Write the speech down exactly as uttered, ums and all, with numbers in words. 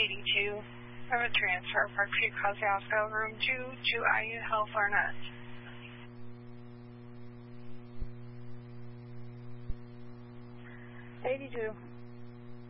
eighty-two. I'm a transfer, Parkview, Kosciuszko, room two to I U Health Arnett. eighty-two.